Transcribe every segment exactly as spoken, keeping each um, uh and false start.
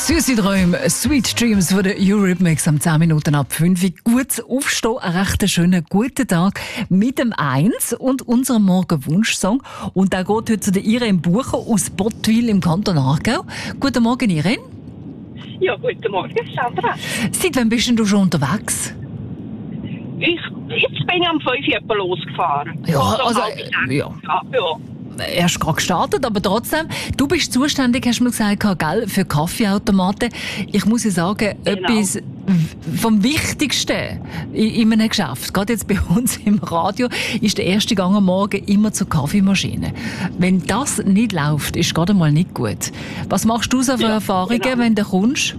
Süße Träume, Sweet Dreams von der Eurythmics am zehn Minuten ab fünf. Gut aufstehen, einen recht schönen guten Tag mit dem Eins und unserem Morgenwunschsong. Und der geht heute zu der Irene Bucher aus Bottwil im Kanton Aargau. Guten Morgen, Irene. Ja, guten Morgen, Sandra. Seit wann bist denn du schon unterwegs? Ich, jetzt bin ich am fünf Uhr losgefahren. Ja, Oder also, halb sechs. ja. Ja, ja. Erst gerade gestartet, aber trotzdem. Du bist zuständig, hast du mir gesagt, gell, für Kaffeeautomaten. Ich muss ja sagen, Genau. etwas vom Wichtigsten in, in einem Geschäft, gerade jetzt bei uns im Radio, ist der erste Gang am Morgen immer zur Kaffeemaschine. Wenn das nicht läuft, ist gerade mal nicht gut. Was machst du so für Ja, Erfahrungen, genau. wenn du kommst?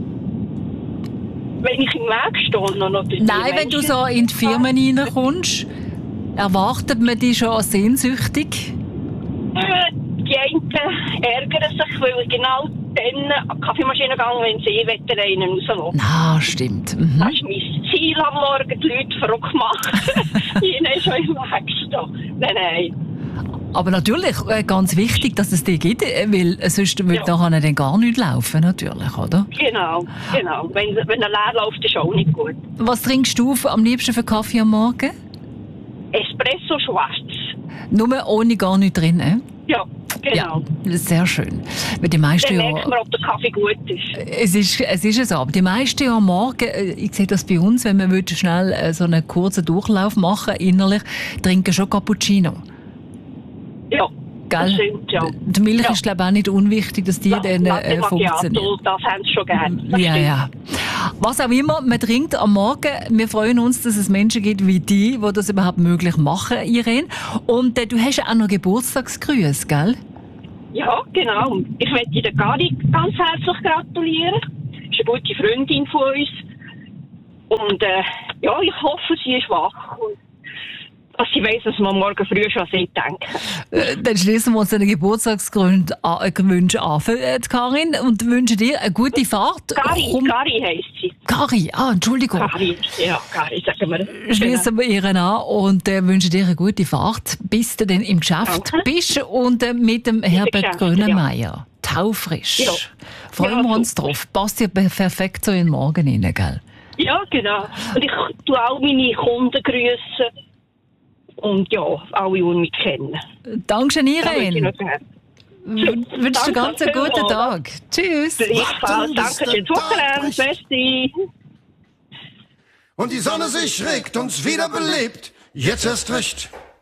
Wenn ich im Weg stehe, noch noch die Nein, wenn du Menschen- so in die Firmen reinkommst, erwartet man dich schon sehnsüchtig? Äh, Die einen ärgern sich, weil ich genau dann an die Kaffeemaschine gehe, wenn sie eh einen rauslassen. Na, stimmt. Mhm. Das ist mein Ziel am Morgen, die Leute verrückt machen. Ihnen schon im Weg stehen. Nein, nein. Aber natürlich äh, ganz wichtig, dass es die gibt, äh, weil äh, sonst würde Ja. nachher dann gar nicht laufen, natürlich, oder? Genau, genau. Wenn, wenn er leer läuft, ist auch nicht gut. Was trinkst du für- am liebsten für Kaffee am Morgen? Espresso schwarz. Nur ohne gar nichts drin, äh? Ja, genau. Ja, sehr schön. Weil die meisten Dann ja, merkt man, ob der Kaffee gut ist. es ist, es ist so, aber die meisten ja am Morgen, äh, ich sehe das bei uns, wenn wir wollen schnell äh, so einen kurzen Durchlauf machen, innerlich, trinken schon Cappuccino. Ja, das Gell? stimmt, ja. Die Milch Ja. ist, glaube ich, auch nicht unwichtig, dass die Ja, dann Latte äh, funktioniert. Macchiato, das haben sie schon gern. Das Ja, stimmt. ja. Was auch immer man trinkt am Morgen, wir freuen uns, dass es Menschen gibt wie die, die das überhaupt möglich machen, Irene. Und äh, du hast ja auch noch Geburtstagsgrüße, gell? Ja, genau. Ich möchte der Gari ganz herzlich gratulieren. Sie ist eine gute Freundin von uns. Und äh, ja, ich hoffe, sie ist wach. Und dass sie weiss, dass man morgen früh schon an sie denken. Äh, dann schließen wir uns den Geburtstagswünsche an für äh, die Karin und wünschen dir eine gute Fahrt. Gari, Komm- Gari heisst sie. Kari, ah, Entschuldigung. Gari, ja, Gari, sagen wir. Schließen wir ihren an und äh, wünschen dir eine gute Fahrt, bis du dann im Geschäft Danke. bist und äh, mit dem Herbert Geschäft, Grönemeyer. Taufrisch. Ja. Freuen Ja, wir uns super. drauf. Passt dir perfekt so in den Morgen rein, gell? Ja, genau. Und ich tue auch meine Kunden grüßen. Und ja, alle, die mich kennen. Dankeschön, Das würde ich Irene. noch gerne. W- Wünsche dir ganz einen Danke guten vielmals. Tag. Tschüss. Gleichfalls. Danke schön. Wochenende. Merci. Und die Sonne sich regt, uns wieder belebt. Jetzt erst recht.